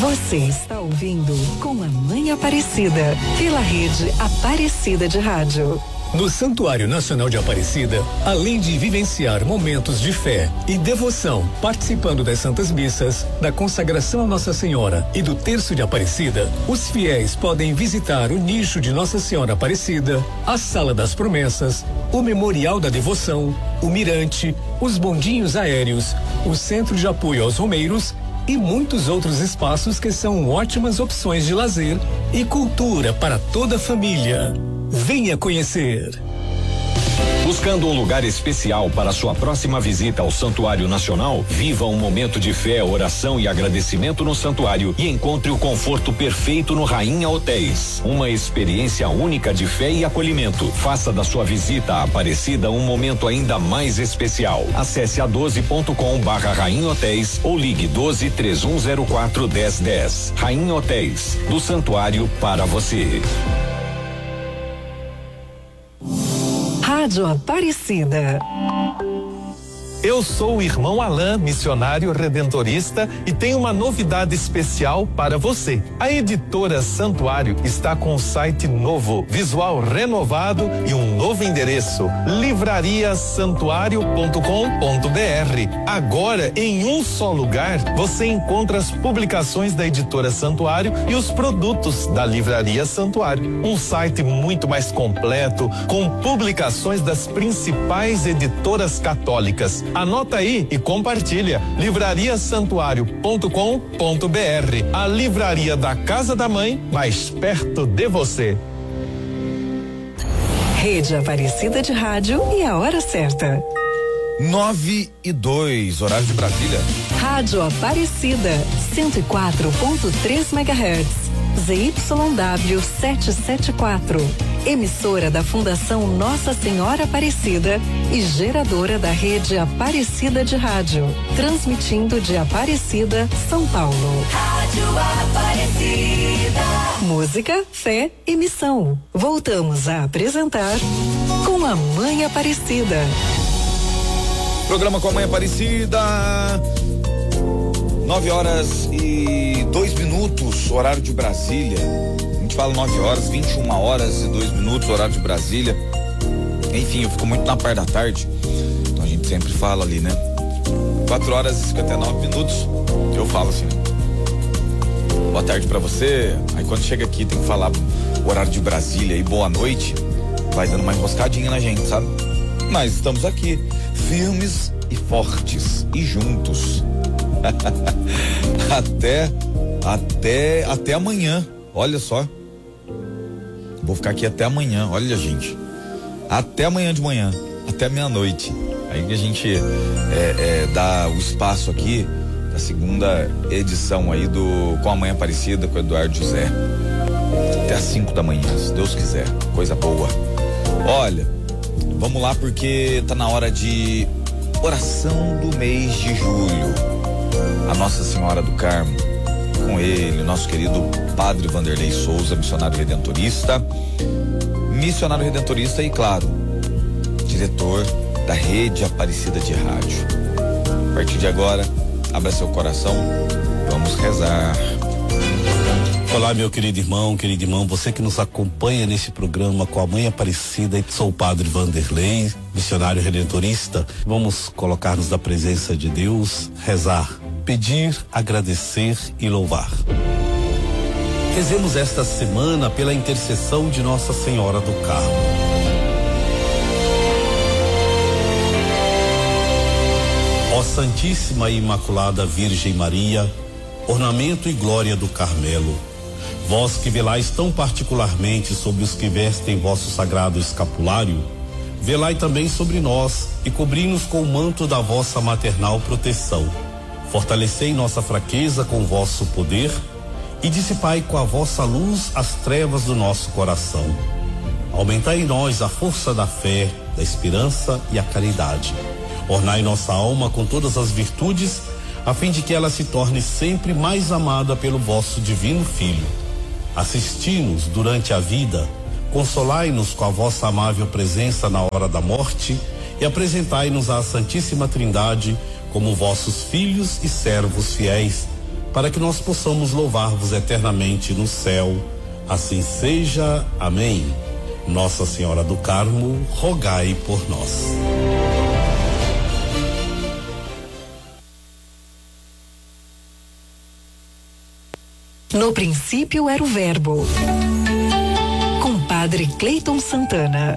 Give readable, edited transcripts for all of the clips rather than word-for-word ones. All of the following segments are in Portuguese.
Você está ouvindo Com a Mãe Aparecida, pela rede Aparecida de Rádio. No Santuário Nacional de Aparecida, além de vivenciar momentos de fé e devoção, participando das Santas Missas, da consagração a Nossa Senhora e do Terço de Aparecida, os fiéis podem visitar o nicho de Nossa Senhora Aparecida, a Sala das Promessas, o Memorial da Devoção, o Mirante, os bondinhos aéreos, o Centro de Apoio aos Romeiros e muitos outros espaços que são ótimas opções de lazer e cultura para toda a família. Venha conhecer. Buscando um lugar especial para sua próxima visita ao Santuário Nacional? Viva um momento de fé, oração e agradecimento no santuário e encontre o conforto perfeito no Rainha Hotéis. Uma experiência única de fé e acolhimento. Faça da sua visita à Aparecida um momento ainda mais especial. Acesse a12.com/Rainha Hotéis ou ligue 12-3104-1010. Rainha Hotéis, do santuário para você. Rádio Aparecida. Eu sou o irmão Alain, missionário redentorista, e tenho uma novidade especial para você. A editora Santuário está com um site novo, visual renovado e um novo endereço: livrariasantuario.com.br. Agora, em um só lugar, você encontra as publicações da editora Santuário e os produtos da Livraria Santuário. Um site muito mais completo, com publicações das principais editoras católicas. Anota aí e compartilha. livrariasantuario.com.br. A livraria da Casa da Mãe, mais perto de você. Rede Aparecida de Rádio e a hora certa. 9:02, horário de Brasília. Rádio Aparecida, 104.3 MHz. ZYW 774. Emissora da Fundação Nossa Senhora Aparecida e geradora da rede Aparecida de Rádio. Transmitindo de Aparecida, São Paulo. Rádio Aparecida. Música, fé e missão. Voltamos a apresentar Com a Mãe Aparecida. Programa Com a Mãe Aparecida. 9h02, horário de Brasília. A gente fala 9h, 21h02, horário de Brasília. Enfim, eu fico muito na parte da tarde, então a gente sempre fala ali, né? 4h59, eu falo assim: boa tarde pra você. Aí quando chega aqui tem que falar o horário de Brasília e boa noite, vai dando uma enroscadinha na gente, sabe? Mas estamos aqui, firmes e fortes e juntos. até amanhã. Olha só. Vou ficar aqui até amanhã. Olha, gente. Até amanhã de manhã. Até meia-noite. Aí a gente dá o espaço aqui da segunda edição aí do Com a Mãe Aparecida com o Eduardo José. Até às 5 da manhã, se Deus quiser. Coisa boa. Olha, vamos lá porque tá na hora de oração do mês de julho. A Nossa Senhora do Carmo, com ele, nosso querido Padre Vanderlei Souza, missionário redentorista e, claro, diretor da Rede Aparecida de Rádio. A partir de agora, abra seu coração, vamos rezar. Olá, meu querido irmão, você que nos acompanha nesse programa Com a Mãe Aparecida. Sou o Padre Vanderlei, missionário redentorista. Vamos colocar-nos na presença de Deus, rezar, pedir, agradecer e louvar. Rezemos esta semana pela intercessão de Nossa Senhora do Carmo. Ó Santíssima e Imaculada Virgem Maria, ornamento e glória do Carmelo, vós que velais tão particularmente sobre os que vestem vosso sagrado escapulário, velai também sobre nós e cobri-nos com o manto da vossa maternal proteção. Fortalecei nossa fraqueza com vosso poder e dissipai com a vossa luz as trevas do nosso coração. Aumentai em nós a força da fé, da esperança e a caridade. Ornai nossa alma com todas as virtudes, a fim de que ela se torne sempre mais amada pelo vosso divino Filho. Assisti-nos durante a vida, consolai-nos com a vossa amável presença na hora da morte e apresentai-nos à Santíssima Trindade como vossos filhos e servos fiéis, para que nós possamos louvar-vos eternamente no céu. Assim seja. Amém. Nossa Senhora do Carmo, rogai por nós. No princípio era o Verbo. Com Padre Cleiton Santana.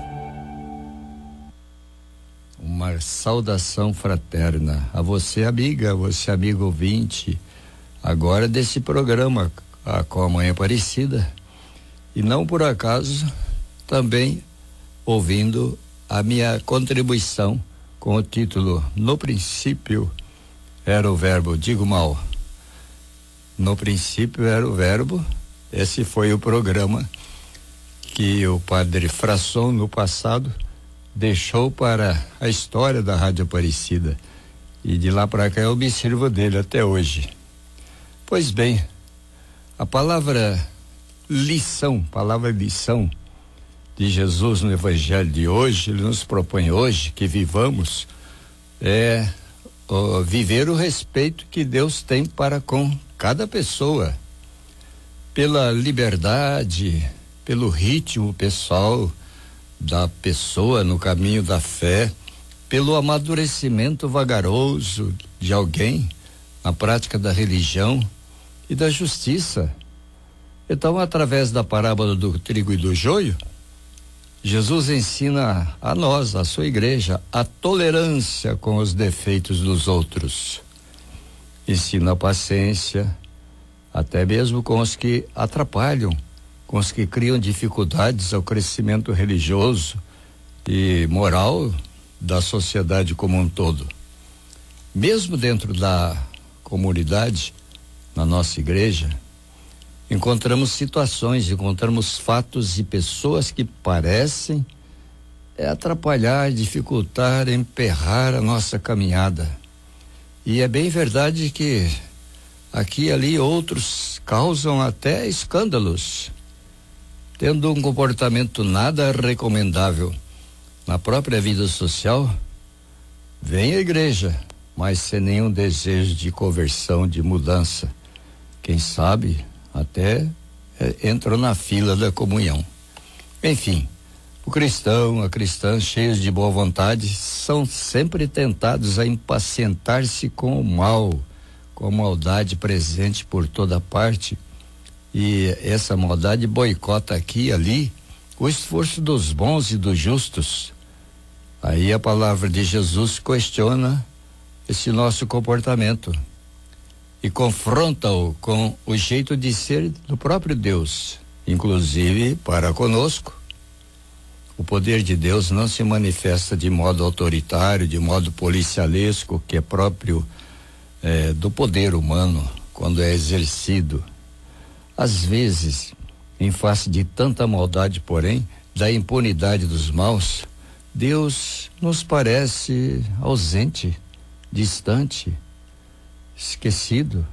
Uma saudação fraterna a você, amiga, a você, amigo ouvinte, agora desse programa com a Mãe Aparecida. E não por acaso, também ouvindo a minha contribuição com o título No princípio era o Verbo. Digo mal. No princípio era o Verbo. Esse foi o programa que o Padre Frasson, no passado, deixou para a história da Rádio Aparecida. E de lá para cá eu me sirvo dele até hoje. Pois bem, a palavra lição de Jesus no Evangelho de hoje, ele nos propõe hoje que vivamos viver o respeito que Deus tem para com cada pessoa, pela liberdade, pelo ritmo pessoal da pessoa no caminho da fé, pelo amadurecimento vagaroso de alguém na prática da religião e da justiça. Então, através da parábola do trigo e do joio, Jesus ensina a nós, a sua igreja, a tolerância com os defeitos dos outros. Ensina a paciência, até mesmo com os que atrapalham, com os que criam dificuldades ao crescimento religioso e moral da sociedade como um todo. Mesmo dentro da comunidade, na nossa igreja, encontramos situações, encontramos fatos e pessoas que parecem atrapalhar, dificultar, emperrar a nossa caminhada. E é bem verdade que aqui e ali outros causam até escândalos, tendo um comportamento nada recomendável na própria vida social. Vem à igreja, mas sem nenhum desejo de conversão, de mudança. Quem sabe até entram na fila da comunhão. Enfim, o cristão, a cristã, cheios de boa vontade, são sempre tentados a impacientar-se com o mal, com a maldade presente por toda parte, e essa maldade boicota aqui e ali o esforço dos bons e dos justos. Aí a palavra de Jesus questiona esse nosso comportamento e confronta-o com o jeito de ser do próprio Deus, inclusive para conosco. O poder de Deus não se manifesta de modo autoritário, de modo policialesco, que é próprio do poder humano quando é exercido. Às vezes, em face de tanta maldade, porém, da impunidade dos maus, Deus nos parece ausente, distante, esquecido.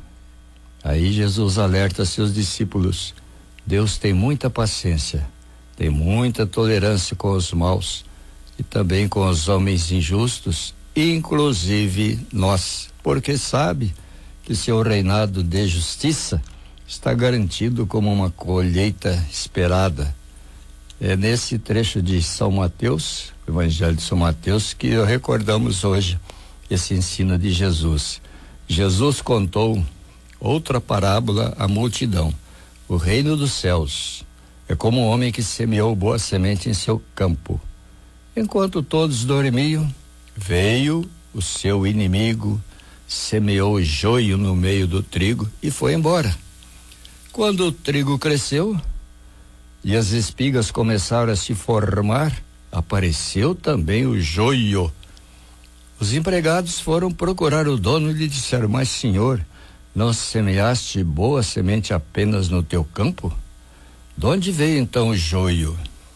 Aí Jesus alerta seus discípulos: Deus tem muita paciência, tem muita tolerância com os maus e também com os homens injustos, inclusive nós, porque sabe que seu reinado de justiça está garantido como uma colheita esperada. É nesse trecho de São Mateus, Evangelho de São Mateus, que recordamos hoje esse ensino de Jesus. Jesus contou outra parábola à multidão. O reino dos céus é como um homem que semeou boa semente em seu campo. Enquanto todos dormiam, veio o seu inimigo, semeou joio no meio do trigo e foi embora. Quando o trigo cresceu e as espigas começaram a se formar, apareceu também o joio. Os empregados foram procurar o dono e lhe disseram: mas senhor, não semeaste boa semente apenas no teu campo? De onde veio então o joio?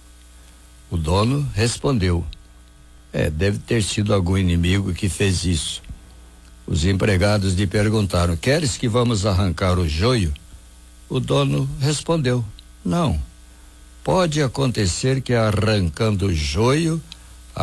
O dono respondeu: deve ter sido algum inimigo que fez isso. Os empregados lhe perguntaram: queres que vamos arrancar o joio? O dono respondeu: não. Pode acontecer que arrancando o joio,